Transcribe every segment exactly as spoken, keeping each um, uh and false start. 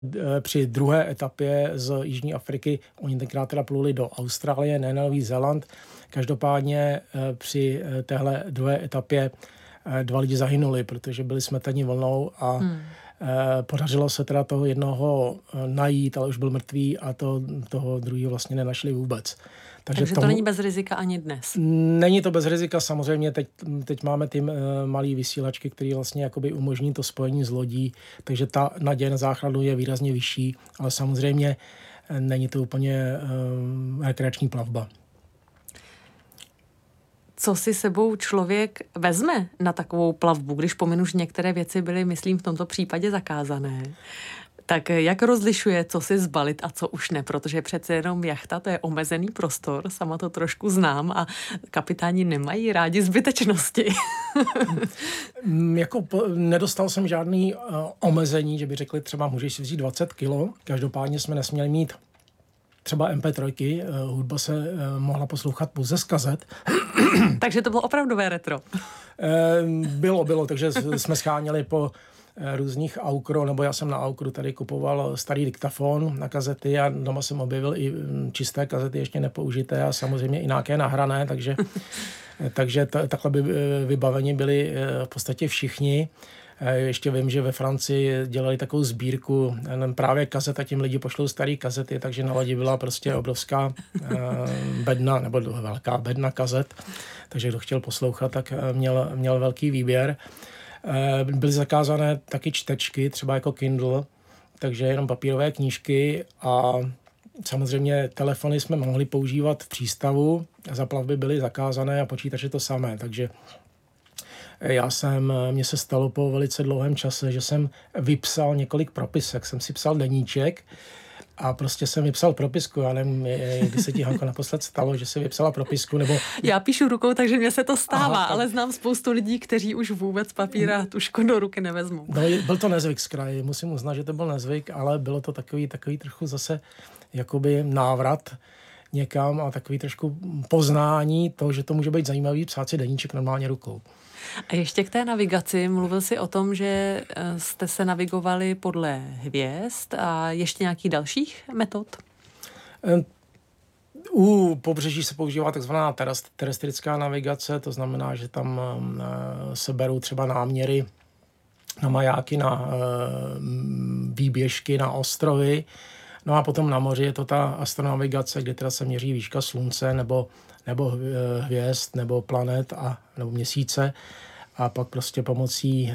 při druhé etapě z Jižní Afriky, oni tenkrát teda pluli do Austrálie, ne na Nový Zéland. Každopádně při téhle druhé etapě dva lidi zahynuli, protože byli smeteni vlnou a hmm. podařilo se teda toho jednoho najít, ale už byl mrtvý a to, toho druhého vlastně nenašli vůbec. Takže, Takže tomu, to není bez rizika ani dnes? Není to bez rizika, samozřejmě teď, teď máme ty malé vysílačky, které vlastně jakoby umožní to spojení s lodí, takže ta naděje na záchranu je výrazně vyšší, ale samozřejmě není to úplně um, rekreační plavba. Co si sebou člověk vezme na takovou plavbu, když pominu, že některé věci byly, myslím, v tomto případě zakázané? Tak jak rozlišuje, co si zbalit a co už ne? Protože přece jenom jachta, to je omezený prostor, sama to trošku znám a kapitáni nemají rádi zbytečnosti. jako po, nedostal jsem žádný uh, omezení, že by řekli třeba můžeš si vzít dvacet kilo, každopádně jsme nesměli mít třeba em pé tři, uh, hudba se uh, mohla poslouchat pouze z kazet. Takže to bylo opravdové retro. uh, bylo, bylo, takže jsme scháněli po různých aukro, nebo já jsem na aukru tady kupoval starý diktafon na kazety a doma jsem objevil i čisté kazety, ještě nepoužité a samozřejmě i nějaké nahrané, takže, takže t- takhle by vybaveni byli v podstatě všichni. Ještě vím, že ve Francii dělali takovou sbírku právě kazet a tím lidi pošlou starý kazety, takže na lodi byla prostě obrovská bedna, nebo velká bedna kazet, takže kdo chtěl poslouchat, tak měl, měl velký výběr. Byly zakázané taky čtečky, třeba jako Kindle, takže jenom papírové knížky a samozřejmě telefony jsme mohli používat v přístavu, za plavby byly zakázané a počítače to samé, takže já jsem, mně se stalo po velice dlouhém čase, že jsem vypsal několik propisek, jsem si psal deníček a prostě jsem vypsal propisku. Já nevím, kdy se ti, Hanko, naposled stalo, že jsi vypsala propisku, nebo... Já píšu rukou, takže mně se to stává, Aha, tak... ale znám spoustu lidí, kteří už vůbec papíra tužko do ruky nevezmou. No, byl to nezvyk z kraje, musím uznat, že to byl nezvyk, ale bylo to takový, takový trochu zase jakoby návrat někam a takový trošku poznání toho, že to může být zajímavý psát si deníček normálně rukou. A ještě k té navigaci. Mluvil jsi o tom, že jste se navigovali podle hvězd a ještě nějakých dalších metod? U pobřeží se používá takzvaná terestrická navigace, to znamená, že tam se berou třeba náměry na majáky, na výběžky, na ostrovy. No a potom na moři je to ta astronavigace, kde teda se měří výška slunce nebo, nebo hvězd, nebo planet a, nebo měsíce. A pak prostě pomocí e,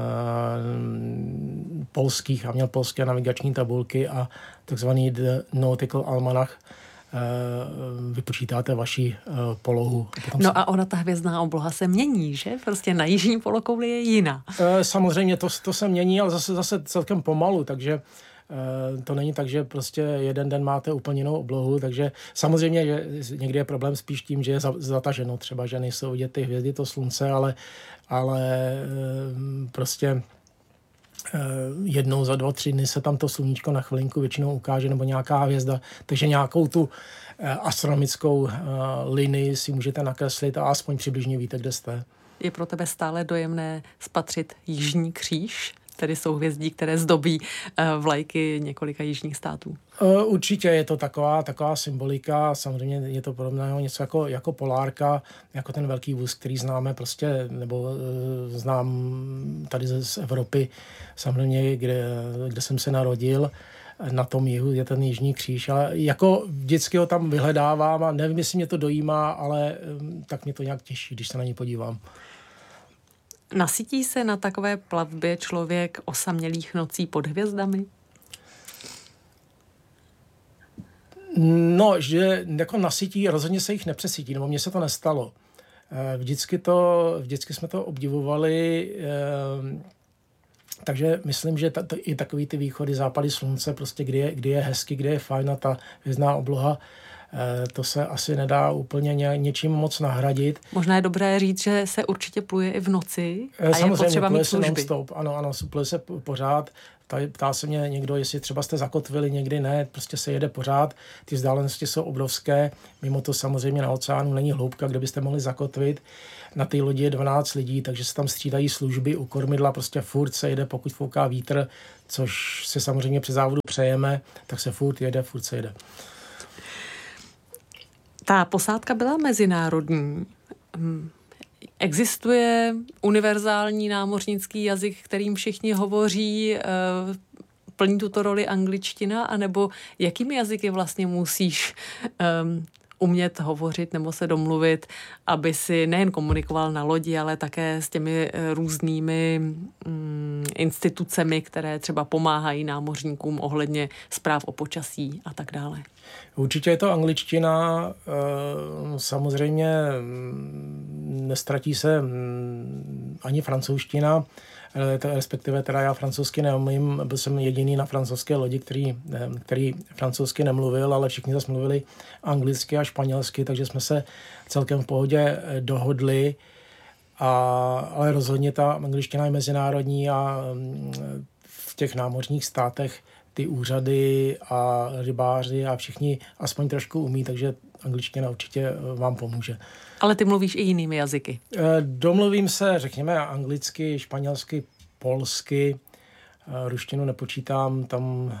polských, a měl polské navigační tabulky a takzvaný Nautical Almanach e, vypočítáte vaši e, polohu. A no a ona, ta hvězdná obloha se mění, že? Prostě na jižní polokouli je jiná. E, samozřejmě to, to se mění, ale zase, zase celkem pomalu, takže to není tak, že prostě jeden den máte úplně jinou oblohu, takže samozřejmě, že někdy je problém spíš tím, že je zataženo, třeba, že nejsou vidět ty hvězdy, to slunce, ale, ale prostě jednou za dva, tři dny se tam to sluníčko na chvilinku většinou ukáže, nebo nějaká hvězda, takže nějakou tu astronomickou linii si můžete nakreslit a aspoň přibližně víte, kde jste. Je pro tebe stále dojemné spatřit Jižní kříž? Tedy souhvězdí, které zdobí vlajky několika jižních států. Určitě je to taková, taková symbolika, samozřejmě je to podobného něco jako, jako polárka, jako ten velký vůz, který známe prostě, nebo znám tady z Evropy, samozřejmě, kde, kde jsem se narodil, na tom jihu je ten Jižní kříž, ale jako vždycky ho tam vyhledávám a nevím, jestli mě to dojímá, ale tak mě to nějak těší, když se na ní podívám. Nasytí se na takové plavbě člověk osamělých nocí pod hvězdami? No, že jako nasytí, rozhodně se jich nepřesytí, nebo mně se to nestalo. Vždycky, to, vždycky jsme to obdivovali, takže myslím, že ta, to, i takový ty východy, západy slunce, prostě kdy je, kdy je hezky, kdy je fajn a ta hvězdná obloha To se asi nedá úplně ně, něčím moc nahradit. Možná je dobré říct, že se určitě pluje i v noci a samozřejmě, je potřeba mít služby. služby. Non-stop. Ano, ano, pluje se pořád. Ptá se mě někdo, jestli třeba jste zakotvili, někdy ne, prostě se jede pořád. Ty vzdálenosti jsou obrovské. Mimo to samozřejmě na oceánu není hloubka, kde byste mohli zakotvit. Na té lodi je dvanáct lidí, takže se tam střídají služby, u kormidla prostě furt se jede, pokud fouká vítr, což se samozřejmě při závodu přejeme, tak se furt jede, furt se jede. Ta posádka byla mezinárodní. Existuje univerzální námořnický jazyk, kterým všichni hovoří, plní tuto roli angličtina, anebo jakými jazyky vlastně musíš um, umět hovořit nebo se domluvit, aby si nejen komunikoval na lodi, ale také s těmi různými um, institucemi, které třeba pomáhají námořníkům ohledně zpráv o počasí a tak dále. Určitě je to angličtina, samozřejmě nestratí se ani francouzština, respektive teda já francouzsky neumím, byl jsem jediný na francouzské lodi, který, který francouzsky nemluvil, ale všichni zase mluvili anglicky a španělsky, takže jsme se celkem v pohodě dohodli, a, ale rozhodně ta angličtina je mezinárodní a v těch námořních státech ty úřady a rybáři a všichni aspoň trošku umí, takže angličtina určitě vám pomůže. Ale ty mluvíš i jinými jazyky? Domluvím se, řekněme, anglicky, španělsky, polsky, ruštinu nepočítám, tam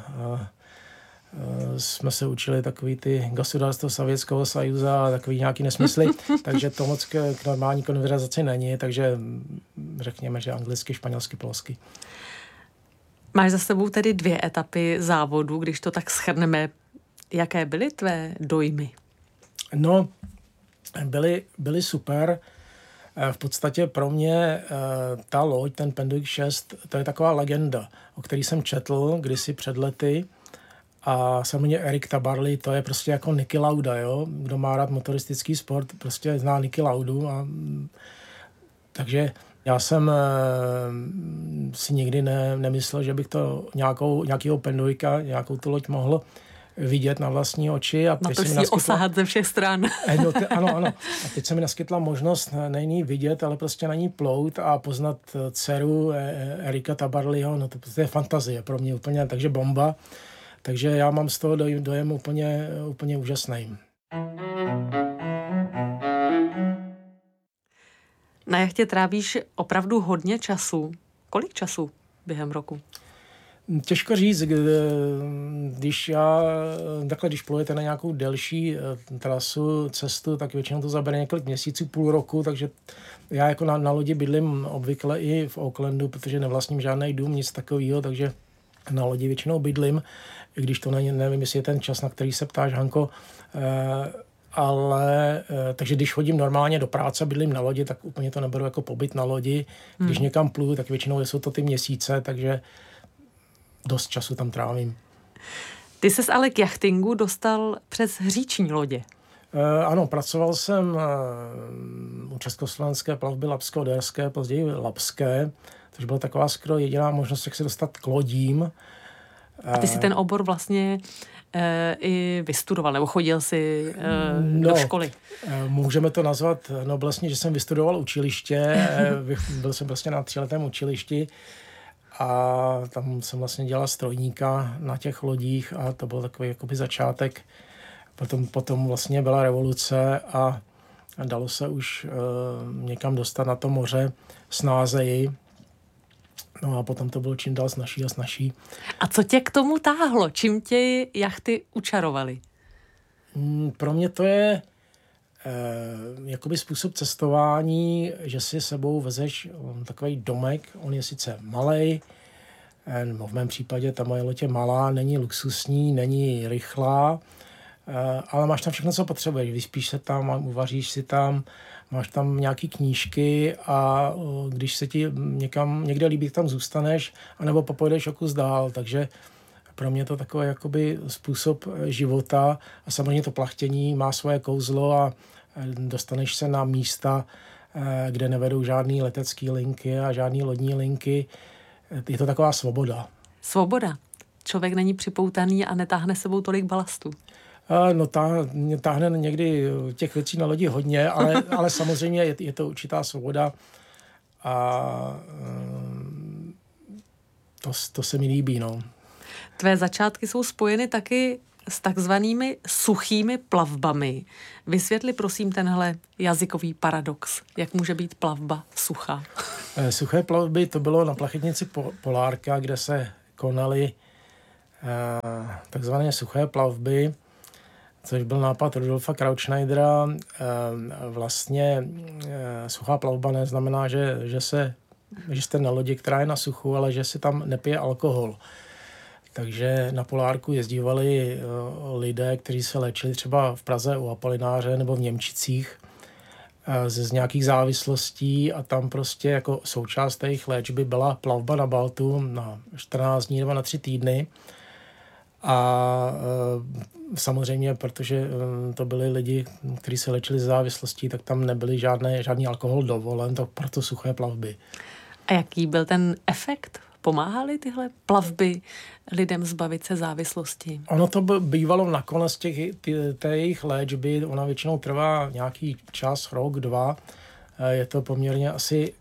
jsme se učili takový ty государство Sovětského svazu a takový nějaký nesmysly, takže to moc k, k normální konverzaci není, takže řekněme, že anglicky, španělsky, polsky. Máš za sebou tedy dvě etapy závodu, když to tak shrneme. Jaké byly tvé dojmy? No, byly, byly super. V podstatě pro mě ta loď, ten Penduik šest, to je taková legenda, o který jsem četl kdysi před lety. A samozřejmě Erik Tabarly, to je prostě jako Niki Lauda, jo? Kdo má rád motoristický sport, prostě zná Niki Laudu. A, takže já jsem e, si nikdy ne, nemyslel, že bych to nějakou, nějakýho Penduika, nějakou tu loď mohl vidět na vlastní oči. A na to si naskytla... osahat ze všech stran. No, te, ano, ano. A teď se mi naskytla možnost nejen vidět, ale prostě na ní plout a poznat dceru Erika Tabarlyho. No to, to je fantazie pro mě úplně, takže bomba. Takže já mám z toho dojem úplně, úplně úžasný. Na jachtě trávíš opravdu hodně času. Kolik času během roku? Těžko říct, když já, takhle, když plujete na nějakou delší trasu, cestu, tak většinou to zabere několik měsíců, půl roku, takže já jako na, na lodi bydlím obvykle i v Aucklandu, protože nevlastním žádný dům, nic takového, takže na lodi většinou bydlím, i když to není, nevím, jestli je ten čas, na který se ptáš, Hanko, eh, ale, eh, takže když chodím normálně do práce, bydlím na lodi, tak úplně to neberu jako pobyt na lodi. Když hmm. někam pluju, tak většinou jsou to ty měsíce, takže dost času tam trávím. Ty ses ale k jachtingu dostal přes říční lodě. Eh, ano, pracoval jsem eh, u československé plavby labsko-oderské, později labské, což byla taková skoro jediná možnost, jak se dostat k lodím. A ty si ten obor vlastně e, i vystudoval, nebo chodil si e, no, do školy? E, můžeme to nazvat, no vlastně, že jsem vystudoval učiliště, byl jsem vlastně na tříletém učilišti a tam jsem vlastně dělal strojníka na těch lodích a to byl takový jakoby začátek. Potom, potom vlastně byla revoluce a dalo se už e, někam dostat na to moře snázeji. No a potom to bylo čím dál snažší a snažší. A co tě k tomu táhlo? Čím tě jachty učarovaly? Pro mě to je e, jakoby způsob cestování, že si sebou vezeš takový domek, on je sice malej, e, no v mém případě ta moje loď je malá, není luxusní, není rychlá, e, ale máš tam všechno, co potřebuješ. Vyspíš se tam, uvaříš si tam, máš tam nějaký knížky a když se ti někam, někde líbí, tam zůstaneš, anebo popojdeš o kus dál, takže pro mě to takový jakoby způsob života a samozřejmě to plachtění má svoje kouzlo a dostaneš se na místa, kde nevedou žádný letecký linky a žádný lodní linky. Je to taková svoboda. Svoboda. Člověk není připoutaný a netáhne sebou tolik balastu. No tá, mě táhne někdy těch věcí na lodi hodně, ale, ale samozřejmě je, je to určitá svoboda a to, to se mi líbí. No. Tvé začátky jsou spojeny taky s takzvanými suchými plavbami. Vysvětli prosím tenhle jazykový paradox. Jak může být plavba suchá? Suché plavby to bylo na plachetnici Polárka, kde se konaly takzvané suché plavby, což byl nápad Rudolfa Krautschneidera. Vlastně suchá plavba neznamená, že, že, se, že jste na lodi, která je na suchu, ale že se tam nepije alkohol. Takže na Polárku jezdívali lidé, kteří se léčili třeba v Praze u Apolináře nebo v Němčicích z, z nějakých závislostí a tam prostě jako součást jejich léčby byla plavba na Baltu na čtrnáct dní nebo na tři týdny. A e, samozřejmě, protože e, to byli lidi, kteří se léčili z závislostí, tak tam nebyly žádné, žádný alkohol dovolen, tak proto suché plavby. A jaký byl ten efekt? Pomáhaly tyhle plavby lidem zbavit se závislosti? Ono to bývalo nakonec těch, ty, té jejich léčby, ona většinou trvá nějaký čas, rok, dva. E, je to poměrně asi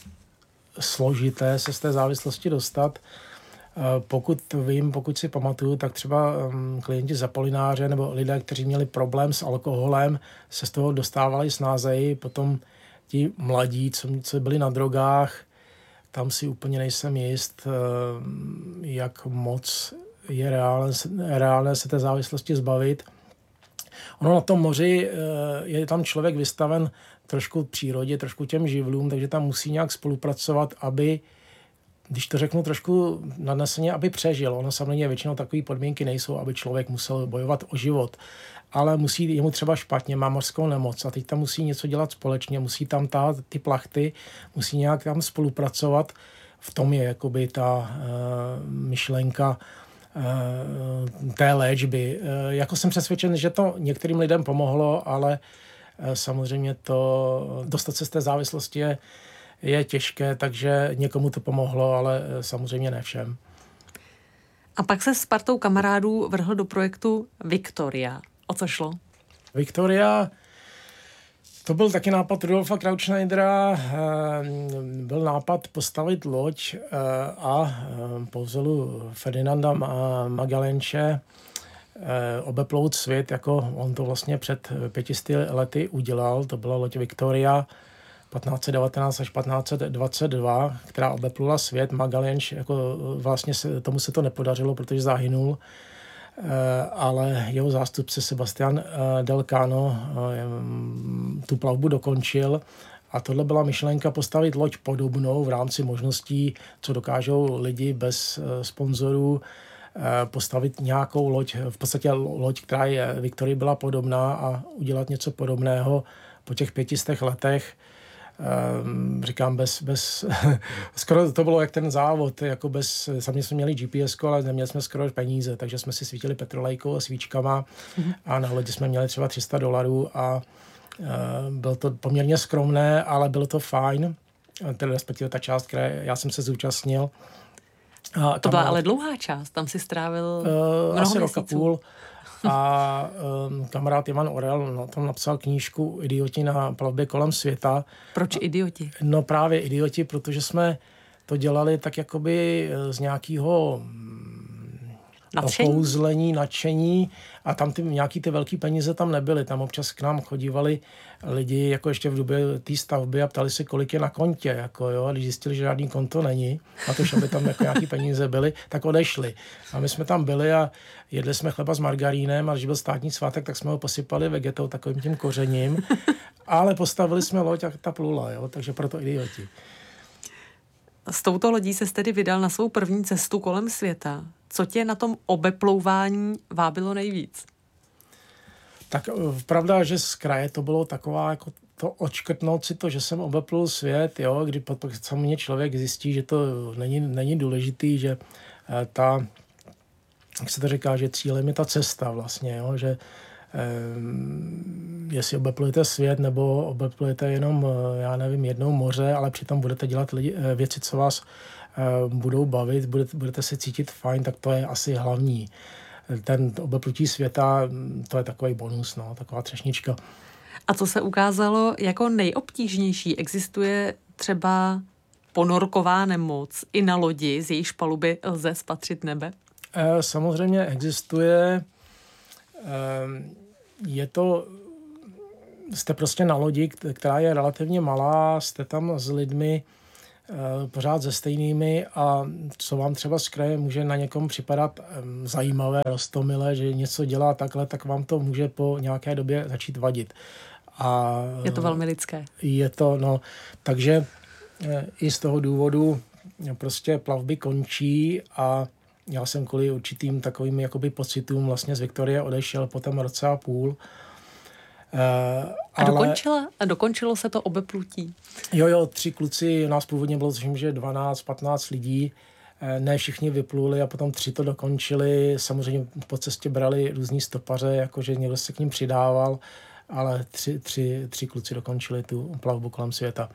složité se z té závislosti dostat. Pokud vím, pokud si pamatuju, tak třeba klienti z Apolináře nebo lidé, kteří měli problém s alkoholem, se z toho dostávali snázeji. Potom ti mladí, co, co byli na drogách, tam si úplně nejsem jist, jak moc je reálné, reálné se té závislosti zbavit. Ono na tom moři je tam člověk vystaven trošku přírodě, trošku těm živlům, takže tam musí nějak spolupracovat, aby, když to řeknu trošku nadneseně, aby přežil. Ono samozřejmě většinou takové podmínky nejsou, aby člověk musel bojovat o život, ale musí, jemu třeba špatně, má mořskou nemoc a teď tam musí něco dělat společně, musí tam tahat ty plachty, musí nějak tam spolupracovat. V tom je jakoby ta uh, myšlenka uh, té léčby. Uh, jako jsem přesvědčen, že to některým lidem pomohlo, ale uh, samozřejmě to dostat se z té závislosti je je těžké, takže někomu to pomohlo, ale samozřejmě ne všem. A pak se s partou kamarádů vrhl do projektu Victoria. O co šlo? Victoria, to byl taky nápad Rudolfa Krautschneidera. Byl nápad postavit loď a po vzoru Ferdinanda Magellanče obeplout svět, jako on to vlastně před pětisty lety udělal. To byla loď Victoria patnáct set devatenáct až patnáct set dvacet dva, která obeplula svět. Magellanč, jako vlastně se, tomu se to nepodařilo, protože zahynul, ale jeho zástupce Sebastian del Cano tu plavbu dokončil a tohle byla myšlenka postavit loď podobnou v rámci možností, co dokážou lidi bez sponzorů, postavit nějakou loď, v podstatě loď, která je Victorii byla podobná a udělat něco podobného po těch pětistech letech. Um, říkám, bez, bez skoro to bylo jak ten závod, jako bez, sami jsme měli G P S, ale neměli jsme skoro peníze, takže jsme si svítili petrolejkou a svíčkama mm-hmm. a na lodi jsme měli třeba tři sta dolarů a uh, bylo to poměrně skromné, ale bylo to fajn, tedy respektive ta část, které já jsem se zúčastnil. A to byla ale dlouhá část, tam si strávil uh, asi měsíců. Rok a půl. A um, kamarád Ivan Orel no, tam napsal knížku Idioti na plavbě kolem světa. Proč idioti? No právě idioti, protože jsme to dělali tak jakoby z nějakého okouzlení, nadšení a tam ty, nějaký ty velký peníze tam nebyly. Tam občas k nám chodívali lidi, jako ještě v době té stavby a ptali se, kolik je na kontě. Jako, jo, a když zjistili, že žádný konto není, a to, že by tam jako nějaký peníze byly, tak odešli. A my jsme tam byli a jedli jsme chleba s margarínem a když byl státní svátek, tak jsme ho posypali vegetou, takovým tím kořením. Ale postavili jsme loď a ta plula, jo, takže proto idioti. S touto lodí ses tedy vydal na svou první cestu kolem světa. Co tě na tom obeplouvání vábilo nejvíc? Tak pravda, že z kraje to bylo taková, jako to odškrtnout si to, že jsem obeplul svět, jo, kdy potom samozřejmě člověk zjistí, že to není, není důležitý, že ta, jak se to říká, že cílem je ta cesta vlastně, jo, že Um, jestli obeplujete svět nebo obeplujete jenom, já nevím, jednou moře, ale přitom budete dělat lidi, věci, co vás uh, budou bavit, budete, budete se cítit fajn, tak to je asi hlavní. ten obeplutí světa, to je takový bonus, no, taková třešnička. A co se ukázalo jako nejobtížnější? Existuje třeba ponorková nemoc i na lodi, z jejíž paluby lze spatřit nebe? Samozřejmě existuje. Je to, jste prostě na lodi, která je relativně malá, jste tam s lidmi pořád se stejnými a co vám třeba z kraje může na někom připadat zajímavé, roztomilé, že něco dělá takhle, tak vám to může po nějaké době začít vadit. A je to velmi lidské. Je to, no, takže i z toho důvodu prostě plavby končí a já jsem kvůli určitým takovým jakoby pocitům vlastně z Viktorie odešel po tom roce a půl. A, ale... dokončila? A dokončilo se to obeplutí? Jo, jo, tři kluci, nás původně bylo tuším, že dvanáct patnáct lidí, ne všichni vypluli a potom tři to dokončili. Samozřejmě po cestě brali různý stopaře, jakože někdo se k ním přidával, ale tři, tři, tři kluci dokončili tu plavbu kolem světa.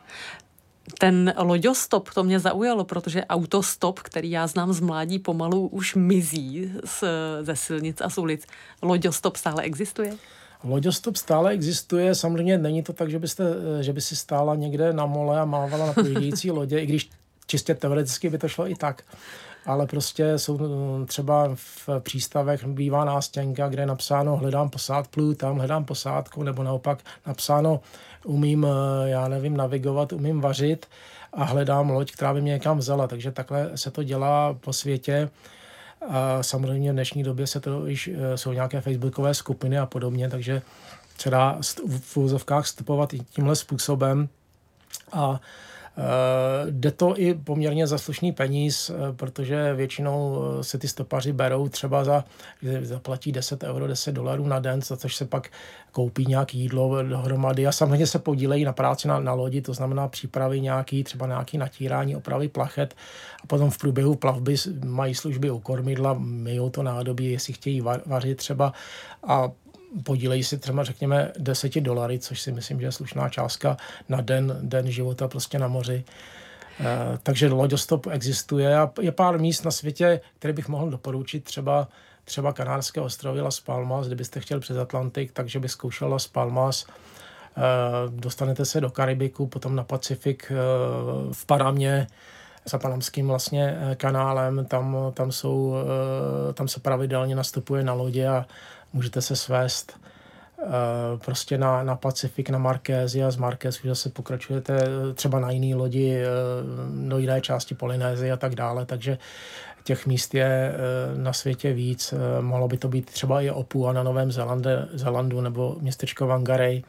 Ten loďostop, to mě zaujalo, protože autostop, který já znám z mládí, pomalu už mizí z, ze silnic a z ulic. Loďostop stále existuje? Loďostop stále existuje, samozřejmě není to tak, že, byste, že by si stála někde na mole a mávala na projíždějící lodě, i když čistě teoreticky by to šlo i tak. Ale prostě jsou třeba v přístavech bývá nástěnka, kde je napsáno hledám posádku, pluju tam, hledám posádku, nebo naopak napsáno umím, já nevím, navigovat, umím vařit a hledám loď, která by mě někam vzala. Takže takhle se to dělá po světě. A samozřejmě v dnešní době se to již jsou nějaké facebookové skupiny a podobně, takže se dá v úzovkách vstupovat i tímhle způsobem. A jde to i poměrně za slušný peníz, protože většinou se ty stopaři berou třeba za, že zaplatí deset euro, deset dolarů na den, za což se pak koupí nějaké jídlo dohromady a samozřejmě se podílejí na práci na, na lodi, to znamená přípravy nějaký, třeba nějaký natírání, opravy plachet a potom v průběhu plavby mají služby u kormidla, myjou to nádobí, jestli chtějí vařit třeba a podílejí si třeba, řekněme, deset dolary, což si myslím, že je slušná částka na den, den života prostě na moři. E, takže loďostop existuje a je pár míst na světě, které bych mohl doporučit, třeba, třeba Kanárské ostrovy Las Palmas, kdybyste chtěl přes Atlantik, takže bych zkoušel Las Palmas. E, dostanete se do Karibiku, potom na Pacifik, e, v Paramě, za Panamským vlastně kanálem, tam, tam, jsou, tam se pravidelně nastupuje na lodě a můžete se svést prostě na, na Pacifik, na Markézi a z Markéz už zase pokračujete třeba na jiné lodi do jiné části Polynézie a tak dále, takže těch míst je na světě víc. Mohlo by to být třeba i Opua na Novém Zélande, Zélandu nebo městečko Whangarei.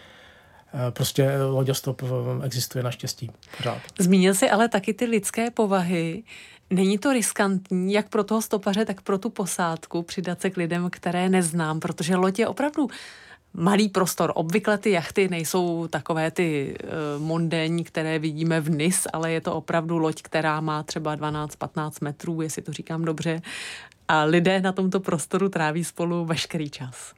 Prostě loďostop existuje naštěstí pořád. Zmínil jsi ale taky ty lidské povahy. Není to riskantní, jak pro toho stopaře, tak pro tu posádku přidat se k lidem, které neznám, protože loď je opravdu malý prostor. Obvykle ty jachty nejsou takové ty uh, mondénní, které vidíme v Nice, ale je to opravdu loď, která má třeba dvanáct patnáct metrů, jestli to říkám dobře. A lidé na tomto prostoru tráví spolu veškerý čas.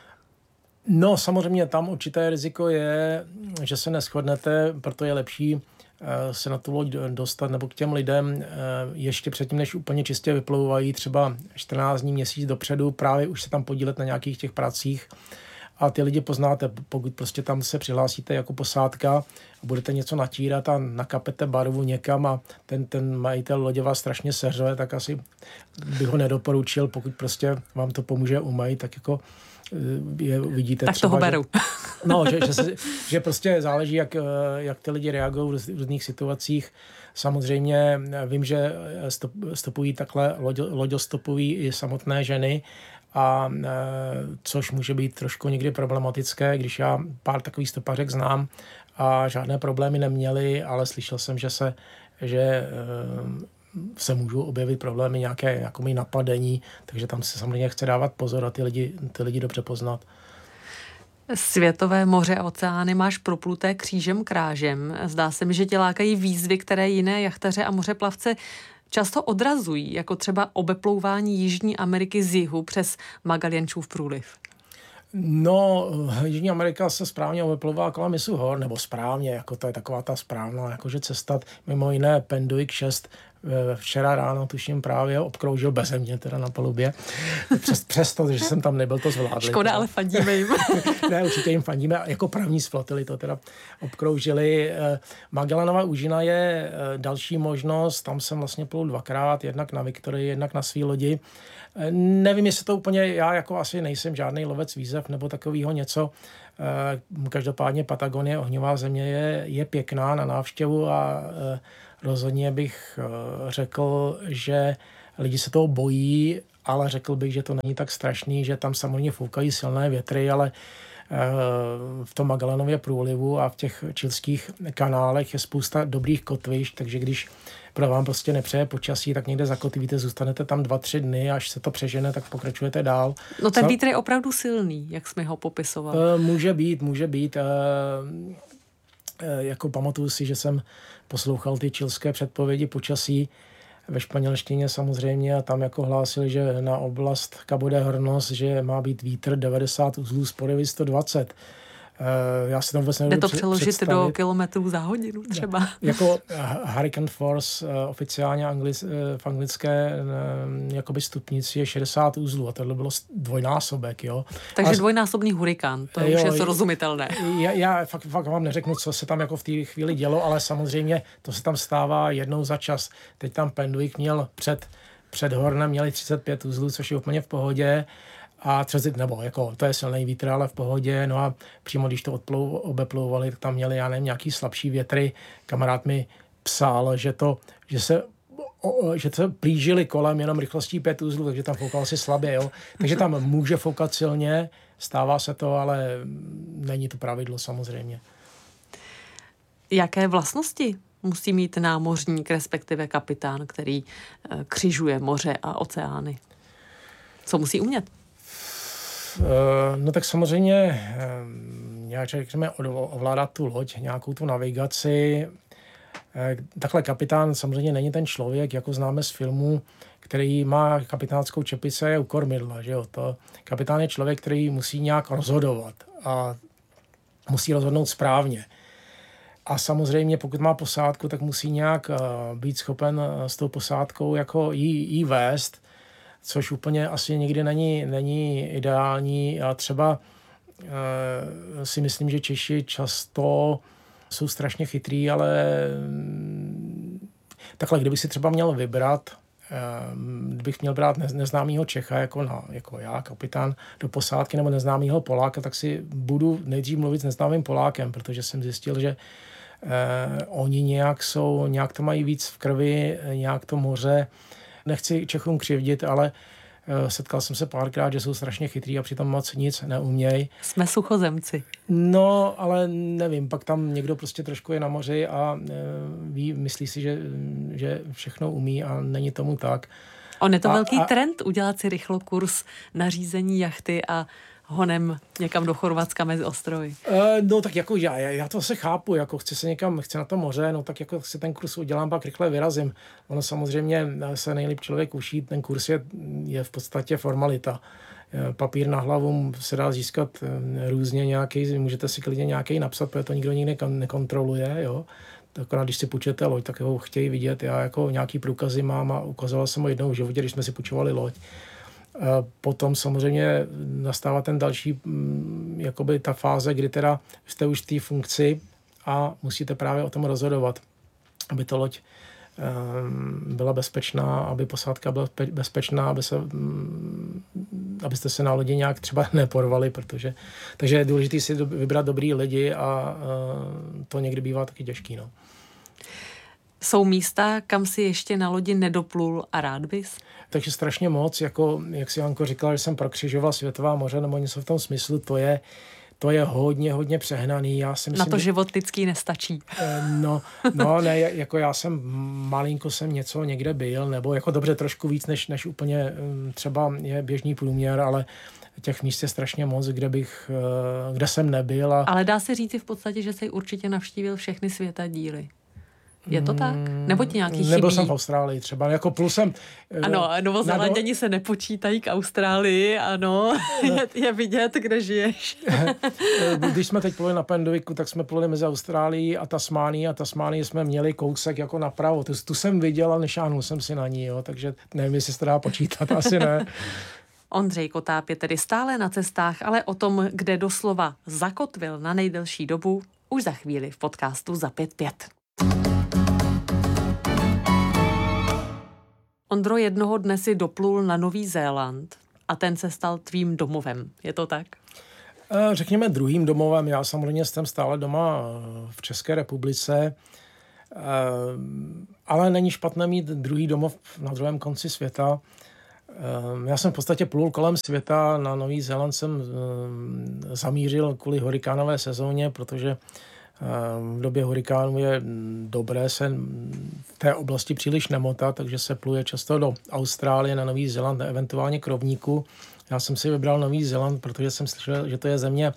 No, samozřejmě tam určité riziko je, že se neshodnete, proto je lepší se na tu loď dostat nebo k těm lidem ještě předtím, než úplně čistě vyplouvají, třeba čtrnáct dní, měsíc dopředu, právě už se tam podílet na nějakých těch pracích a ty lidi poznáte, pokud prostě tam se přihlásíte jako posádka a budete něco natírat a nakapete barvu někam a ten, ten majitel lodě vás strašně seřve, tak asi bych ho nedoporučil, pokud prostě vám to pomůže umýt, tak jako je, vidíte tak třeba, toho beru. Že, no, že, že, se, že prostě záleží, jak, jak ty lidi reagují v různých situacích. Samozřejmě vím, že stop, stopují takhle loďostopují i samotné ženy, a což může být trošku někdy problematické, když já pár takových stopařek znám a žádné problémy neměli, ale slyšel jsem, že se, že se můžou objevit problémy, nějaké jakoby napadení, takže tam se samozřejmě chce dávat pozor a ty lidi, ty lidi dobře poznat. Světové moře a oceány máš propluté křížem krážem. Zdá se mi, že tě lákají výzvy, které jiné jachtaře a mořeplavce často odrazují, jako třeba obeplouvání Jižní Ameriky z jihu přes Magellanův průliv. No, Jižní Amerika se správně obeplouvá kolem mysu hor, nebo správně, jako to je taková ta správná jakože cesta, mimo jiné Penduik šest včera ráno, tuším, právě obkroužil beze mě teda na palubě. Přes, přesto, že jsem tam nebyl, to zvládli. Škoda, teda. Ale fandíme jim. Ne, určitě jim fandíme. Jako první z flotily to teda obkroužili. Magellanova úžina je další možnost. Tam jsem vlastně plul dvakrát, jednak na Viktorii, jednak na svý lodi. Nevím, jestli to úplně, já jako asi nejsem žádný lovec výzev nebo takového něco. Každopádně Patagonie, ohňová země je, je pěkná na návštěvu a rozhodně bych řekl, že lidi se toho bojí, ale řekl bych, že to není tak strašný, že tam samozřejmě foukají silné větry, ale v tom Magellanově průlivu a v těch chilských kanálech je spousta dobrých kotvišť, takže když pro vám prostě nepřeje počasí, tak někde zakotvíte, zůstanete tam dva, tři dny, až se to přežene, tak pokračujete dál. No ten vítr je opravdu silný, jak jsme ho popisovali. Může být, může být. Jako pamatuju si, že jsem poslouchal ty chilské předpovědi počasí ve španělštině samozřejmě a tam jako hlásili, že na oblast Cabo de Hornos, že má být vítr devadesát uzlů z porivy sto dvacet. Já si tam vůbec nebudu Jde to přeložit představit. Do kilometrů za hodinu třeba. Ne, jako Hurricane Force oficiálně anglic, v anglické jakoby stupnici je šedesát uzlů a tohle bylo dvojnásobek. Jo. Takže a, dvojnásobný hurikán, to jo, už je srozumitelné. Já, já fakt, fakt vám neřeknu, co se tam jako v té chvíli dělo, ale samozřejmě to se tam stává jednou za čas. Teď tam Pendwick měl před, před Hornem měli třicet pět uzlů, což je úplně v pohodě. A třicet, nebo jako, to je silný vítr, ale v pohodě, no a přímo když to odplou, obeplouvali, tak tam měli, já nevím, nějaký slabší větry. Kamarád mi psal, že to, že se, o, že se plížili kolem jenom rychlostí pět uzlů, takže tam foukal si slabě, jo. Takže tam může foukat silně, stává se to, ale není to pravidlo samozřejmě. Jaké vlastnosti musí mít námořník, respektive kapitán, který křižuje moře a oceány? Co musí umět? No tak samozřejmě nějak řekněme ovládat tu loď, nějakou tu navigaci. Takhle kapitán samozřejmě není ten člověk, jako známe z filmu, který má kapitánskou čepici a je u kormidla, že jo. To kapitán je člověk, který musí nějak rozhodovat a musí rozhodnout správně. A samozřejmě, pokud má posádku, tak musí nějak být schopen s tou posádkou jako jí, jí vést, což úplně asi nikdy není, není ideální. A třeba e, si myslím, že Češi často jsou strašně chytrý, ale takhle, kdybych si třeba měl vybrat, e, kdybych měl brát neznámýho Čecha, jako, na, jako já, kapitán, do posádky, nebo neznámýho Poláka, tak si budu nejdřív mluvit s neznámým Polákem, protože jsem zjistil, že e, oni nějak jsou, nějak to mají víc v krvi, nějak to moře. Nechci Čechům křivdit, ale setkal jsem se párkrát, že jsou strašně chytrý a přitom moc nic neumějí. Jsme suchozemci. No, ale nevím, pak tam někdo prostě trošku je na moři a ví, myslí si, že, že všechno umí a není tomu tak. On je to a, velký a, trend udělat si rychlo kurz na řízení jachty a honem někam do Chorvatska mezi ostrovy. Uh, no tak jako já, já to se chápu, jako chci se někam, chci na to moře, no tak jako si ten kurz udělám, pak rychle vyrazím. Ono samozřejmě se nejlíp člověk uší, ten kurz je, je v podstatě formalita. Papír na hlavu se dá získat různě nějaký, můžete si klidně nějaký napsat, protože to nikdo nikdy nekontroluje, jo. Akorát když si půjčete loď, tak ho chtějí vidět. Já jako nějaký průkazy mám a ukazoval jsem ho jednou v životě, když jsme si půjčovali loď. Potom samozřejmě nastává ten další, jakoby ta fáze, kdy teda jste už v té funkci a musíte právě o tom rozhodovat, aby to loď byla bezpečná, aby posádka byla bezpečná, aby se, abyste se na lodi nějak třeba neporvali, protože, takže je důležité si vybrat dobrý lidi a to někdy bývá taky těžký, no. Jsou místa, kam si ještě na lodi nedoplul a rád bys? Takže strašně moc, jako jak si Janko říkala, že jsem prokřižoval světová moře nebo něco v tom smyslu, to je, to je hodně, hodně přehnaný. Já si myslím, na to že, život lidský nestačí. No, no ne, jako já jsem malinko jsem něco někde byl, nebo jako dobře trošku víc, než, než úplně třeba je běžný průměr, ale těch míst je strašně moc, kde bych, kde jsem nebyl. A... Ale dá se říct v podstatě, že jsi určitě navštívil všechny světa díly. Je to tak? Nebo ti nějaký chybí? Nebyl jsem v Austrálii třeba, jako plusem... Ano, Novozélanděni se nepočítají k Austrálii, ano, je, je vidět, kde žiješ. Když jsme teď pluli na Penduiku, tak jsme pluli mezi Austrálií a Tasmánií a Tasmánii jsme měli kousek jako napravo. Tu, tu jsem viděl a nešáhnul jsem si na ní, jo, takže nevím, jestli se to dá počítat, asi ne. Ondřej Kotáb je tedy stále na cestách, ale o tom, kde doslova zakotvil na nejdelší dobu, už za chvíli v podcastu Za pět pět. Ondro, jednoho dne si doplul na Nový Zéland a ten se stal tvým domovem. Je to tak? Řekněme druhým domovem. Já samozřejmě jsem stále doma v České republice, ale není špatné mít druhý domov na druhém konci světa. Já jsem v podstatě plul kolem světa. Na Nový Zéland jsem zamířil kvůli hurikánové sezóně, protože v době hurikánu je dobré se v té oblasti příliš nemotat, takže se pluje často do Austrálie, na Nový Zéland, eventuálně k rovníku. Já jsem si vybral Nový Zéland, protože jsem slyšel, že to je země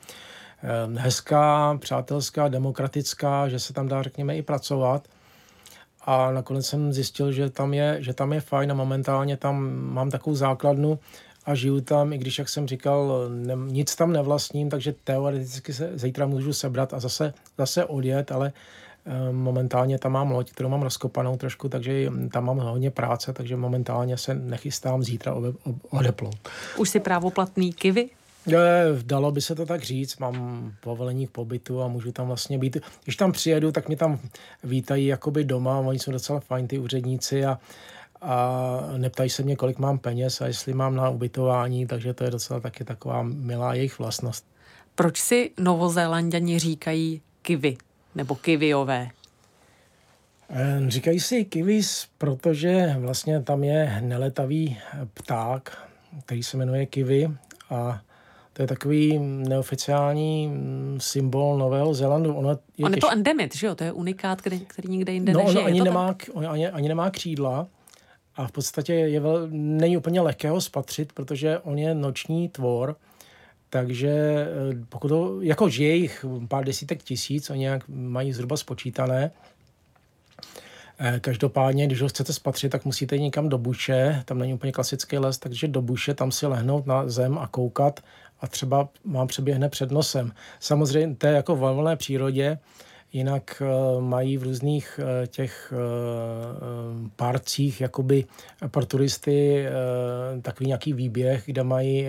hezká, přátelská, demokratická, že se tam dá, řekněme, i pracovat. A nakonec jsem zjistil, že tam je, že tam je fajn a momentálně tam mám takovou základnu a žiju tam, i když, jak jsem říkal, ne, nic tam nevlastním, takže teoreticky se zítra můžu sebrat a zase, zase odjet, ale e, momentálně tam mám loď, kterou mám rozkopanou trošku, takže tam mám hodně práce, takže momentálně se nechystám zítra odeplout. Už si právoplatný Kiwi? Dalo by se to tak říct, mám povolení k pobytu a můžu tam vlastně být. Když tam přijedu, tak mě tam vítají jakoby doma, oni jsou docela fajn, ty úředníci, a a neptají se mě, kolik mám peněz a jestli mám na ubytování, takže to je docela taky taková milá jejich vlastnost. Proč si Novozélanďani říkají kiwi nebo kiwiové? Říkají si kiwis, protože vlastně tam je neletavý pták, který se jmenuje kiwi, a to je takový neoficiální symbol Nového Zélandu. Ono je, On je těž... to endemit, že jo? To je unikát, který, který nikde jinde no, nežije. No, ani nemá, on ani, ani nemá křídla. A v podstatě je vel, není úplně lehké ho spatřit, protože on je noční tvor, takže pokud to, jako žije jich pár desítek tisíc, oni nějak mají zhruba spočítané. Každopádně, když ho chcete spatřit, tak musíte jít někam do buše, tam není úplně klasický les, takže do buše, tam si lehnout na zem a koukat a třeba vám přeběhne před nosem. Samozřejmě to je jako v volné přírodě, jinak uh, mají v různých uh, těch uh, parcích jakoby pro turisty uh, takový nějaký výběh, kde mají uh,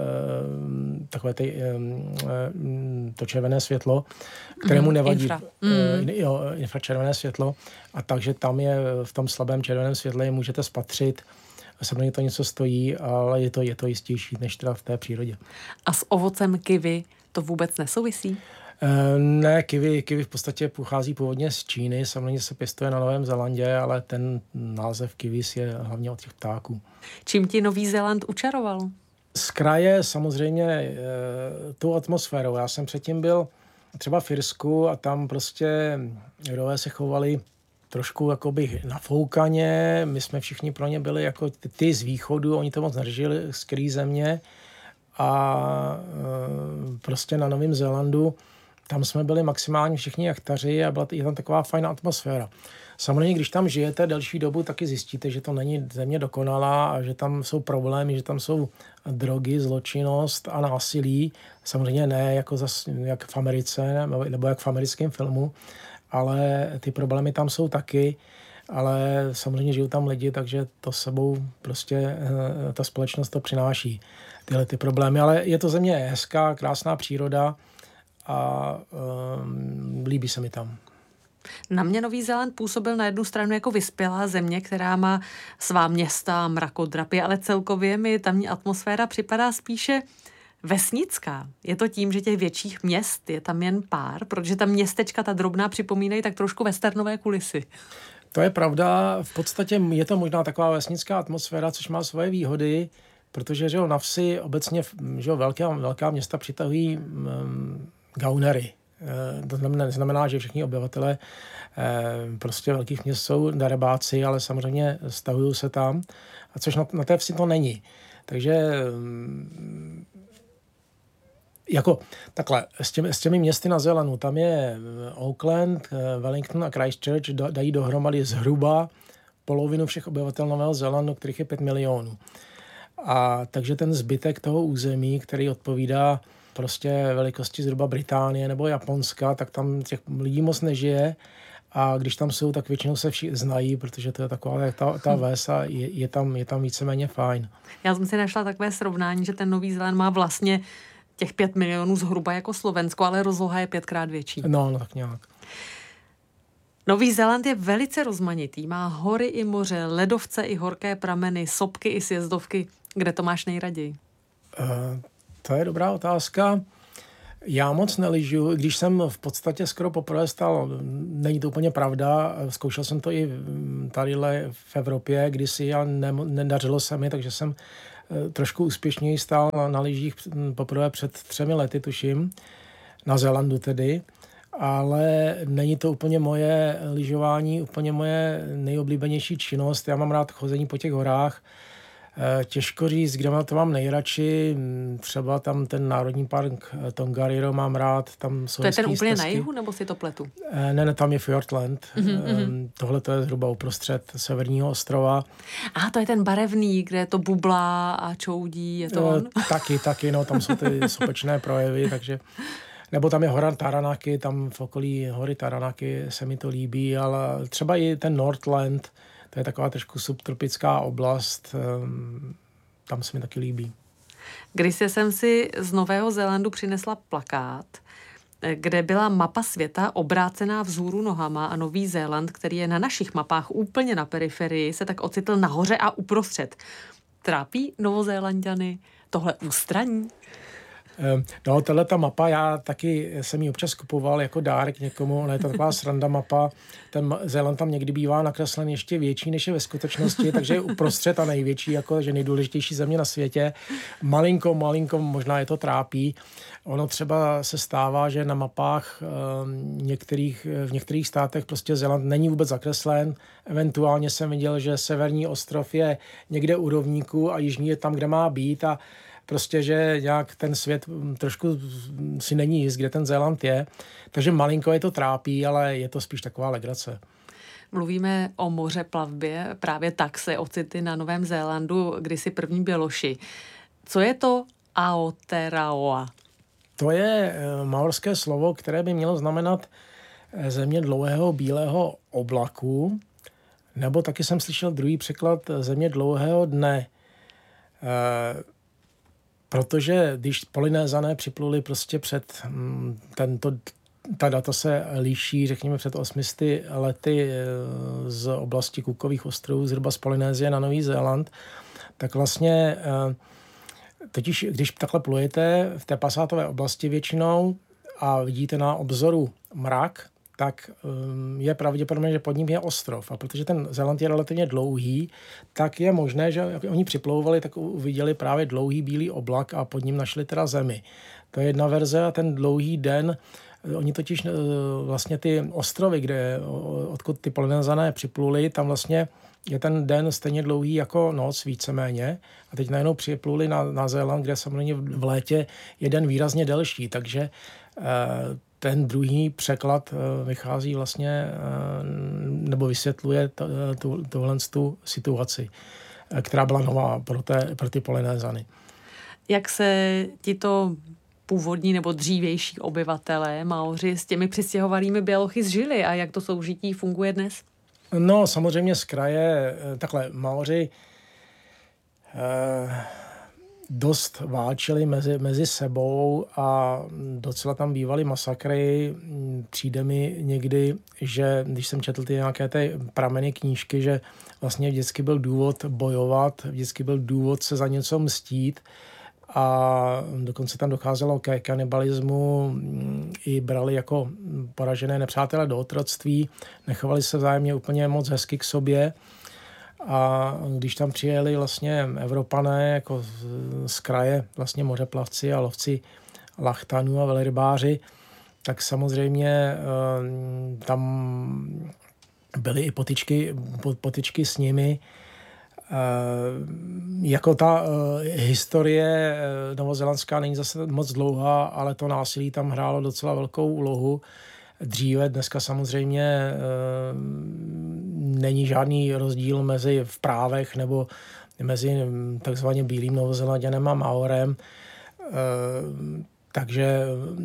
takové ty, um, uh, to červené světlo, kterému nevadí. Infra. Uh, jo, infračervené světlo. A takže tam je v tom slabém červeném světle je můžete spatřit. Samozřejmě to něco stojí, ale je to, je to jistější než teda v té přírodě. A s ovocem kiwi to vůbec nesouvisí? Ne, kiwi, kiwi v podstatě pochází původně z Číny, samozřejmě se pěstuje na Novém Zélandě, ale ten název kiwis je hlavně od těch ptáků. Čím ti Nový Zéland učaroval? Z kraje samozřejmě e, tou atmosférou. Já jsem předtím byl třeba v Irsku a tam prostě Irové se chovali trošku jakoby nafoukaně, my jsme všichni pro ně byli jako ty, ty z východu, oni to moc neřešili z který země, a e, prostě na Novém Zélandu tam jsme byli maximálně všichni jachtaři a byla je tam taková fajná atmosféra. Samozřejmě, když tam žijete delší dobu, taky zjistíte, že to není země dokonalá a že tam jsou problémy, že tam jsou drogy, zločinnost a násilí. Samozřejmě ne jako zas, jak v Americe nebo jak v americkém filmu, ale ty problémy tam jsou taky, ale samozřejmě žijou tam lidi, takže to sebou prostě ta společnost to přináší, tyhle ty problémy. Ale je to země hezká, krásná příroda a um, líbí se mi tam. Na mě Nový Zéland působil na jednu stranu jako vyspělá země, která má svá města, mrakodrapy, ale celkově mi tamní atmosféra připadá spíše vesnická. Je to tím, že těch větších měst je tam jen pár, protože ta městečka, ta drobná, připomínají tak trošku westernové kulisy. To je pravda. V podstatě je to možná taková vesnická atmosféra, což má svoje výhody, protože že jo, na vsi obecně že jo, velká, velká města přitahují um, gaunery. E, to znamená, znamená, že všichni obyvatelé e, prostě velkých měst jsou darebáci, ale samozřejmě stahují se tam, a což na, na té vsi to není. Takže um, Jako takhle, s těmi, s těmi městy na Zélandu, tam je Auckland, Wellington a Christchurch dají dohromady zhruba polovinu všech obyvatel Nového Zélandu, kterých je pět milionů. A takže ten zbytek toho území, který odpovídá prostě velikosti zhruba Británie nebo Japonska, tak tam těch lidí moc nežije. A když tam jsou, tak většinou se všichni znají, protože to je taková ta, ta ves a je, je, tam, je tam víceméně fajn. Já jsem si našla takové srovnání, že ten Nový Zéland má vlastně těch pět milionů zhruba jako Slovensko, ale rozloha je pětkrát větší. No, no tak nějak. Nový Zéland je velice rozmanitý. Má hory i moře, ledovce i horké prameny, sopky i sjezdovky. Kde to máš nejraději? Uh, to je dobrá otázka. Já moc nelyžu, když jsem v podstatě skoro poprvé stál, není to úplně pravda, zkoušel jsem to i tadyhle v Evropě kdysi a ne, nedařilo se mi, takže jsem trošku úspěšněji stál na, na lyžích poprvé před třemi lety, tuším, na Zélandu tedy, ale není to úplně moje lyžování, úplně moje nejoblíbenější činnost. Já mám rád chození po těch horách. Těžko říct, kde to mám nejradši, třeba tam ten národní park Tongariro mám rád, tam jsou to je ten úplně stezky. Na jihu, nebo si to pletu? Ne, ne, tam je Fiordland. Mm-hmm. Tohle to je zhruba uprostřed severního ostrova. A to je ten barevný, kde to bublá a čoudí, je to on? Taky, taky, no, tam jsou ty sopečné projevy, takže... Nebo tam je hora Taranaki, tam v okolí hory Taranaki se mi to líbí, ale třeba i ten Northland, to je taková trošku subtropická oblast, tam se mi taky líbí. Když jsem si z Nového Zélandu přinesla plakát, kde byla mapa světa obrácená vzhůru nohama a Nový Zéland, který je na našich mapách úplně na periferii, se tak ocitl nahoře a uprostřed. Trápí Novozélanďany tohle ústraní? No, tato mapa, já taky jsem ji občas kupoval jako dárek někomu, ona je to taková sranda mapa, ten Zéland tam někdy bývá nakreslen ještě větší, než je ve skutečnosti, takže je uprostřed a největší, jako že nejdůležitější země na světě. Malinko, malinko, možná je to trápí. Ono třeba se stává, že na mapách některých, v některých státech prostě Zéland není vůbec zakreslen. Eventuálně jsem viděl, že severní ostrov je někde u rovníku a jižní je tam, kde má být a prostě, že nějak ten svět trošku si není jist, kde ten Zéland je. Takže malinko je to trápí, ale je to spíš taková legrace. Mluvíme o mořeplavbě, právě tak se ocitli na Novém Zélandu kdysi první běloši. Co je to Aotearoa? To je maorské slovo, které by mělo znamenat země dlouhého bílého oblaku, nebo taky jsem slyšel druhý překlad země dlouhého dne. E- Protože když Polynézané připluli prostě před tento, ta data se líší, řekněme před osmisty lety z oblasti Cookových ostrovů, zhruba z Polynézie na Nový Zéland, tak vlastně totiž, když takhle plujete v té pasátové oblasti většinou a vidíte na obzoru mrak, tak je pravděpodobné, že pod ním je ostrov. A protože ten Zéland je relativně dlouhý, tak je možné, že jak oni připlouvali, tak uviděli právě dlouhý bílý oblak a pod ním našli teda zemi. To je jedna verze a ten dlouhý den, oni totiž vlastně ty ostrovy, kde, odkud ty Polynézané připluli, tam vlastně je ten den stejně dlouhý jako noc víceméně. A teď najednou připluli na, na Zéland, kde samozřejmě v létě je den výrazně delší, takže ten druhý překlad vychází vlastně, nebo vysvětluje tuhle tu situaci, která byla nová pro, té, pro ty Polynézany. Jak se tito původní nebo dřívější obyvatelé Maoři s těmi přistěhovalými bělochy zžili a jak to soužití funguje dnes? No samozřejmě z kraje, takhle Maoři eh, dost válčili mezi, mezi sebou a docela tam bývaly masakry. Přijde mi někdy, že když jsem četl ty nějaké ty prameny knížky, že vlastně vždycky byl důvod bojovat, vždycky byl důvod se za něco mstít a dokonce tam docházelo ke kanibalismu, i brali jako poražené nepřátelé do otroctví, nechovali se vzájemně úplně moc hezky k sobě. A když tam přijeli vlastně Evropané jako z, z kraje vlastně mořeplavci a lovci lachtanů a velrybáři, tak samozřejmě tam byly i potyčky, potyčky s nimi. Jako ta historie novozélandská není zase moc dlouhá, ale to násilí tam hrálo docela velkou úlohu dříve. Dneska samozřejmě není žádný rozdíl mezi v právech nebo mezi takzvaně bílým Novozélanďanem a Maorem. Takže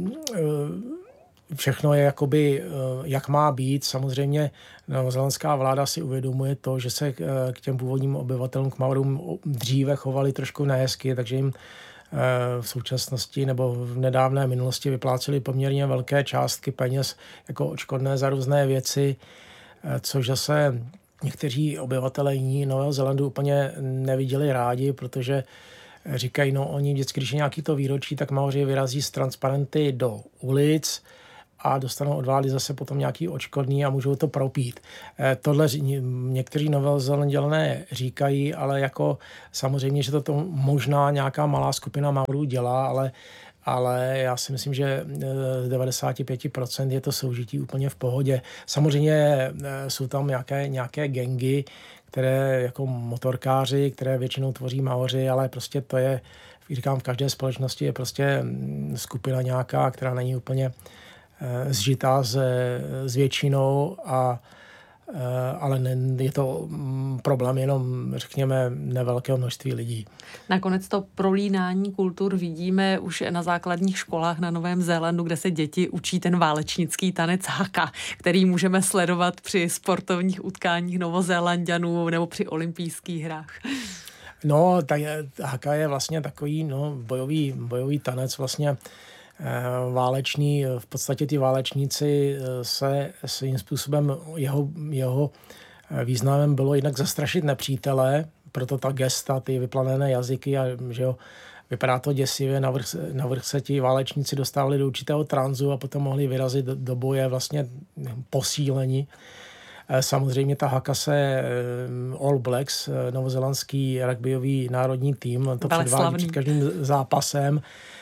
všechno je jakoby, jak má být. Samozřejmě novozélandská vláda si uvědomuje to, že se k těm původním obyvatelům, k Maorům dříve chovali trošku nehezky, takže jim v současnosti nebo v nedávné minulosti vypláceli poměrně velké částky peněz jako odškodné za různé věci, což zase někteří obyvatelé jiní Nového Zélandu úplně neviděli rádi, protože říkají, no oni vždycky, když je nějaký to výročí, tak Maoři vyrazí z transparenty do ulic a dostanou od vlády zase potom nějaký odškodný a můžou to propít. Tohle někteří Novozélanďané říkají, ale jako samozřejmě, že to možná nějaká malá skupina Maorů dělá, ale, ale já si myslím, že z devadesát pět procent je to soužití úplně v pohodě. Samozřejmě jsou tam nějaké, nějaké gangy, které jako motorkáři, které většinou tvoří Maoři, ale prostě to je, říkám, v každé společnosti je prostě skupina nějaká, která není úplně zžitá s, s většinou, a, ale ne, je to problém jenom, řekněme, nevelkého množství lidí. Nakonec to prolínání kultur vidíme už na základních školách na Novém Zélandu, kde se děti učí ten válečnický tanec haka, který můžeme sledovat při sportovních utkáních Novozélanďanů nebo při olympijských hrách. No, tak haka je vlastně takový no, bojový, bojový tanec, vlastně válečný. V podstatě ty válečníci se svým způsobem, jeho, jeho významem bylo jednak zastrašit nepřítele, proto ta gesta, ty vyplavené jazyky, a že jo, vypadá to děsivě, navrch, navrch se ti válečníci dostávali do určitého tranzu a potom mohli vyrazit do, do boje vlastně posíleni. Samozřejmě ta haka se All Blacks, novozélandský rugbyový národní tým, to předvádí před každým zápasem.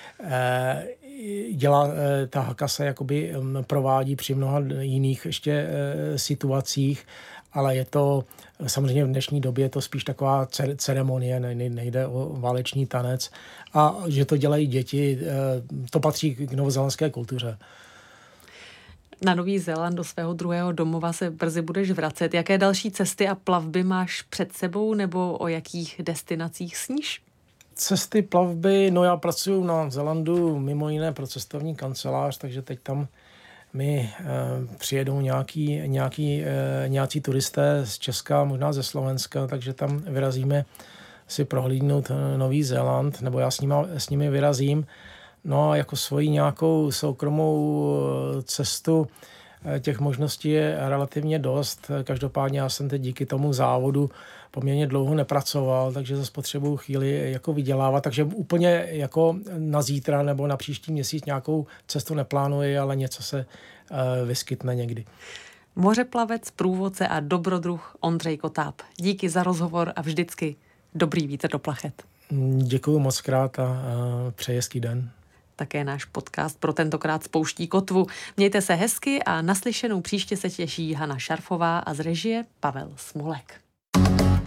Dělá, ta haka se jakoby provádí při mnoha jiných ještě situacích, ale je to samozřejmě v dnešní době je to spíš taková ceremonie, nejde o válečný tanec, a že to dělají děti, to patří k novozélandské kultuře. Na Nový Zéland do svého druhého domova se brzy budeš vracet. Jaké další cesty a plavby máš před sebou, nebo o jakých destinacích sníš? Cesty, plavby, no já pracuji na Zélandu mimo jiné pro cestovní kancelář, takže teď tam mi e, přijedou nějaký, nějaký, e, nějací turisté z Česka, možná ze Slovenska, takže tam vyrazíme si prohlídnout Nový Zéland, nebo já s nimi, s nimi vyrazím. No a jako svoji nějakou soukromou cestu těch možností je relativně dost. Každopádně já jsem teď díky tomu závodu poměrně dlouho nepracoval, takže zase potřebuji chvíli jako vydělávat, takže úplně jako na zítra nebo na příští měsíc nějakou cestu neplánuji, ale něco se uh, vyskytne někdy. Mořeplavec, průvodce a dobrodruh Ondřej Kotáb. Díky za rozhovor a vždycky dobrý vítr do plachet. Děkuju moc krát a uh, přeji hezký den. Také náš podcast pro tentokrát spouští kotvu. Mějte se hezky a naslyšenou příště se těší Hana Šarfová a z režie Pavel Smolek.